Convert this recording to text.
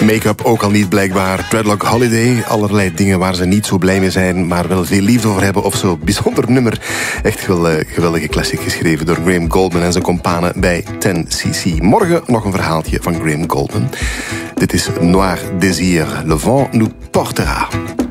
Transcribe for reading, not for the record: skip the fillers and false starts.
Make-up ook al niet blijkbaar. Dreadlock Holiday, allerlei dingen waar ze niet zo blij mee zijn, maar wel veel liefde over hebben of zo. Bijzonder nummer. Echt geweldige classic geschreven door Graham Goldman en zijn companen bij 10cc. Morgen nog een verhaaltje van Graham Goldman. Dit is Noir Désir, Le vent nous portera.